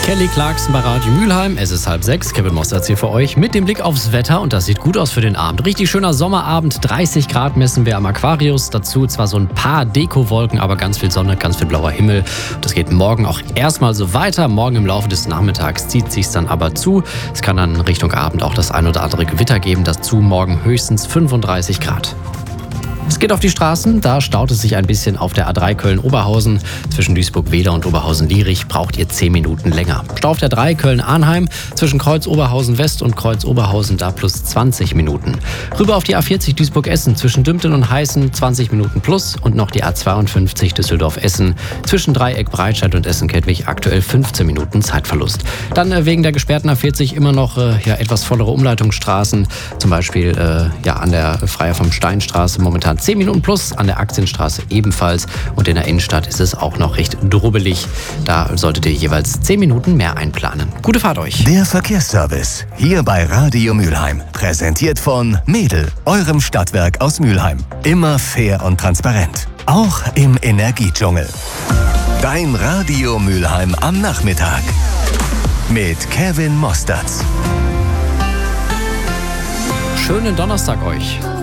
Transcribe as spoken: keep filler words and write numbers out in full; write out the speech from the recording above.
Kelly Clarkson bei Radio Mülheim. Es ist halb sechs. Kevin Mostert hier für euch mit dem Blick aufs Wetter. Und das sieht gut aus für den Abend. Richtig schöner Sommerabend. dreißig Grad messen wir am Aquarius. Dazu zwar so ein paar Dekowolken, aber ganz viel Sonne, ganz viel blauer Himmel. Das geht morgen auch erstmal so weiter. Morgen im Laufe des Nachmittags zieht sich's dann aber zu. Es kann dann Richtung Abend auch das ein oder andere Gewitter geben. Dazu morgen höchstens fünfunddreißig Grad. Es geht auf die Straßen, da staut es sich ein bisschen auf der A drei Köln-Oberhausen. Zwischen Duisburg-Wedau und Oberhausen-Lierich braucht ihr zehn Minuten länger. Stau auf der drei Köln-Arnheim, zwischen Kreuz-Oberhausen-West und Kreuz-Oberhausen da plus zwanzig Minuten. Rüber auf die A vierzig Duisburg-Essen, zwischen Dümpten und Heißen zwanzig Minuten plus und noch die A zweiundfünfzig Düsseldorf-Essen, zwischen Dreieck-Breitscheid und Essen-Kettwig aktuell fünfzehn Minuten Zeitverlust. Dann äh, wegen der gesperrten A vierzig immer noch äh, ja, etwas vollere Umleitungsstraßen, zum Beispiel äh, ja, an der Freier vom Steinstraße momentan zehn Minuten plus, an der Aktienstraße ebenfalls und in der Innenstadt ist es auch noch recht drubbelig. Da solltet ihr jeweils zehn Minuten mehr einplanen. Gute Fahrt euch! Der Verkehrsservice hier bei Radio Mülheim. Präsentiert von Mädel, eurem Stadtwerk aus Mülheim. Immer fair und transparent. Auch im Energiedschungel. Dein Radio Mülheim am Nachmittag. Mit Kevin Mostert. Schönen Donnerstag euch!